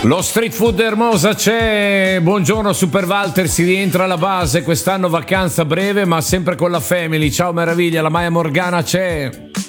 Lo street food Hermosa c'è. Buongiorno Super Walter, si rientra alla base. Quest'anno vacanza breve ma sempre con la family. Ciao meraviglia, la Maya Morgana c'è.